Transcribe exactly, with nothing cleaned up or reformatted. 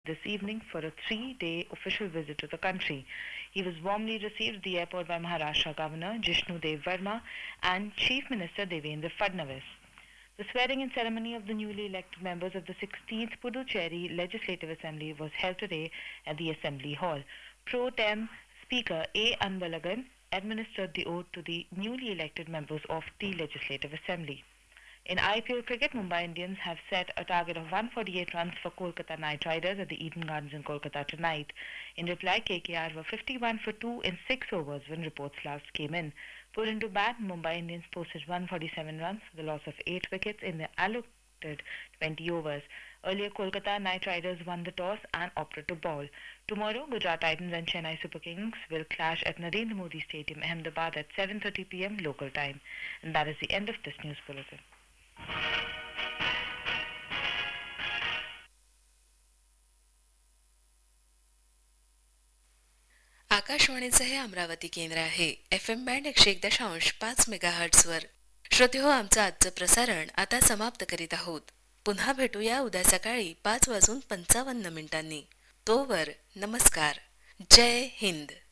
this evening for a three-day official visit to the country. He was warmly received at the airport by Maharashtra Governor Jishnu Dev Verma and Chief Minister Devendra Fadnavis. The swearing-in ceremony of the newly elected members of the sixteenth Puducherry Legislative Assembly was held today at the Assembly Hall. Pro Tem Speaker A. Anbalagan administered the oath to the newly elected members of the Legislative Assembly. In I P L cricket, Mumbai Indians have set a target of one hundred forty-eight runs for Kolkata Knight Riders at the Eden Gardens in Kolkata tonight. In reply, K K R were fifty-one for two in six overs when reports last came in. Put into bat, Mumbai Indians posted one hundred forty-seven runs for the loss of eight wickets in the allocated twenty overs. Earlier, Kolkata Knight Riders won the toss and opted to bowl. Tomorrow, Gujarat Titans and Chennai Super Kings will clash at Narendra Modi Stadium, Ahmedabad at seven thirty p m local time. And that is the end of this news bulletin. आकाशवाणीचं हे अमरावती केंद्र आहे. F M band एकशे एक दशांश पाच मेगाहर्ट्झवर. श्रोते हो, आमचं आजचं प्रसारण आता समाप्त करीत आहोत. पुन्हा भेटूया उद्या सकाळी पाच वाजून पंचावन्न मिनिटांनी. तोवर नमस्कार. जय हिंद.